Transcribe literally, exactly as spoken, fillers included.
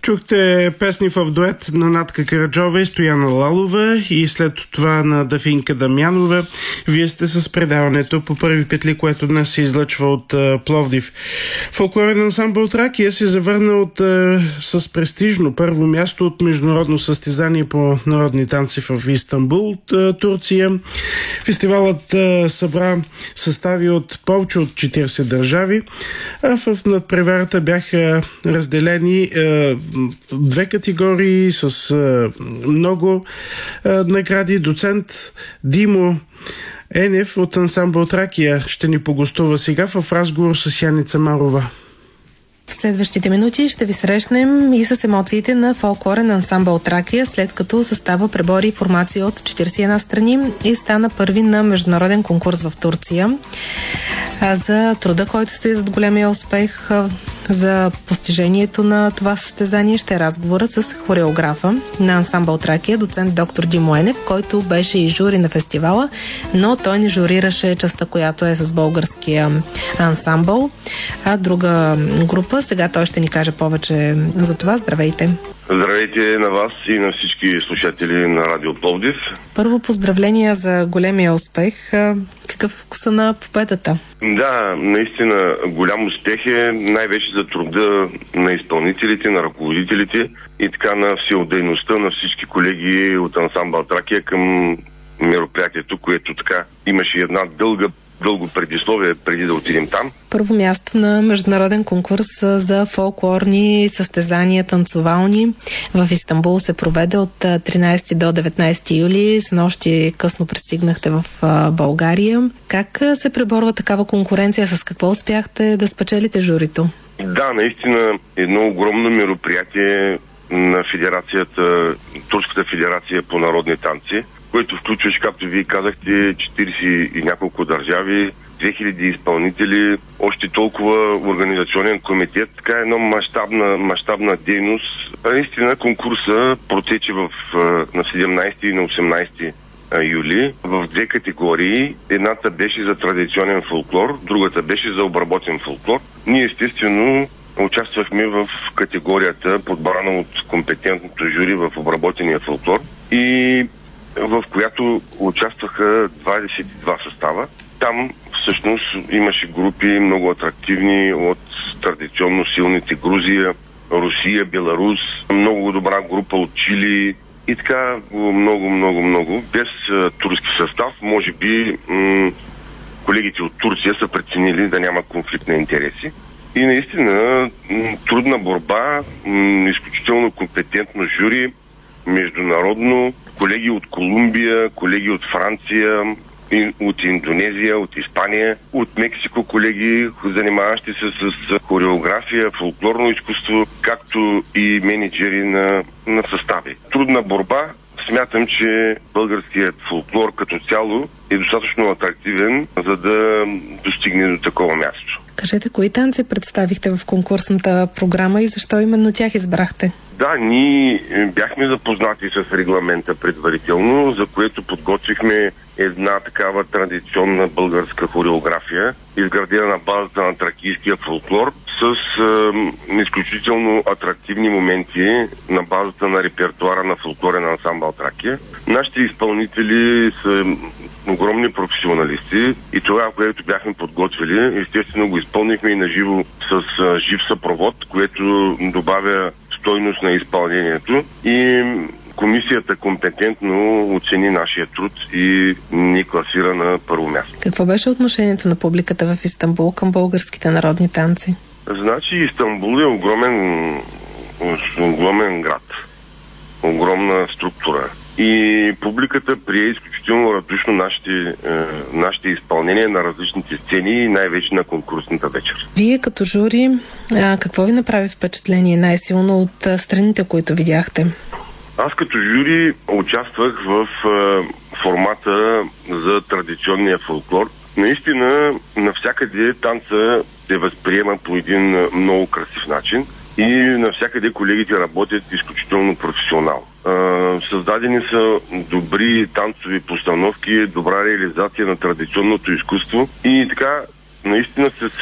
Чухте песни в дует на Натка Караджова и Стояна Лалова и след това на Дафинка Дамянова. Вие сте с предаването по първи петли, което днес се излъчва от uh, Пловдив. Фолклорен ансамбъл Тракия се завърна от, uh, с престижно първо място от международно състезание по народни танци в Истанбул, uh, Турция. Фестивалът uh, събра състави от повече от четиридесет държави, а в надпреварата бяха разделени uh, две категории с а, много а, награди. Доцент Димо Енев от ансамбъл Тракия ще ни погостува сега в разговор с Яница Марова. В следващите минути ще ви срещнем и с емоциите на фолклорен ансамбъл Тракия, след като състава пребори формация от четиридесет и една страни и стана първи на международен конкурс в Турция. А за труда, който стои зад големия успех, за постижението на това състезание ще е разговора с хореографа на ансамбъл Тракия, доцент доктор Димо Енев, който беше и жури на фестивала, но той не журираше частта, която е с българския ансамбъл, а друга група. Сега той ще ни каже повече за това. Здравейте! Здравейте на вас и на всички слушатели на Радио Пловдив. Първо поздравления за големия успех. Какъв е вкуса на победата? Да, наистина голям успех е, най-вече за труда на изпълнителите, на ръководителите и така на всеотдайността на всички колеги от ансамбъл Тракия към мероприятието, което така имаше една дълга дълго предисловие преди да отидем там. Първо място на международен конкурс за фолклорни състезания танцовални в Истанбул се проведе от тринадесети до деветнадесети юли. С нощи късно пристигнахте в България. Как се преборва такава конкуренция? С какво успяхте да спечелите журито? Да, наистина едно огромно мероприятие на федерацията, Турската федерация по народни танци, което включваше, както вие казахте, четиридесет и няколко държави, две хиляди изпълнители, още толкова организационен комитет, така една мащабна, мащабна дейност. Наистина конкурса протече в, на седемнадесети и на осемнадесети юли в две категории. Едната беше за традиционен фолклор, другата беше за обработен фолклор. Ние естествено участвахме в категорията, подбрана от компетентното жури в обработения фолклор, и в която участваха двадесет и два състава. Там всъщност имаше групи много атрактивни от традиционно силните Грузия, Русия, Беларус, много добра група от Чили и така много, много, много. Без а, турски състав, може би м- колегите от Турция са преценили да няма конфликт на интереси. И наистина м- трудна борба, м- изключително компетентно жури, международно, колеги от Колумбия, колеги от Франция, от Индонезия, от Испания, от Мексико колеги, занимаващи се с хореография, фолклорно изкуство, както и менеджери на, на състави. Трудна борба. Смятам, че българският фолклор като цяло е достатъчно атрактивен, за да достигне до такова място. Кажете, кои танци представихте в конкурсната програма и защо именно тях избрахте? Да, ние бяхме запознати с регламента предварително, за което подготвихме една такава традиционна българска хореография, изградена на базата на тракийския фолклор, с е, изключително атрактивни моменти на базата на репертуара на фолклорен ансамбъл Тракия. Нашите изпълнители са огромни професионалисти и това, което бяхме подготвили, естествено го изпълнихме и на живо с е, жив съпровод, което добавя стойност на изпълнението, и комисията компетентно оцени нашия труд и ни класира на първо място. Какво беше отношението на публиката в Истанбул към българските народни танци? Значи Истанбул е огромен, огромен град, огромна структура. И публиката прие изключително радушно нашите, е, нашите изпълнения на различните сцени и най-вече на конкурсната вечер. Вие като жури, а, какво ви направи впечатление най-силно от а, страните, които видяхте? Аз като жури участвах в е, формата за традиционния фолклор. Наистина, навсякъде танца се възприема по един много красив начин и навсякъде колегите работят изключително професионално. Създадени са добри танцови постановки, добра реализация на традиционното изкуство и така наистина се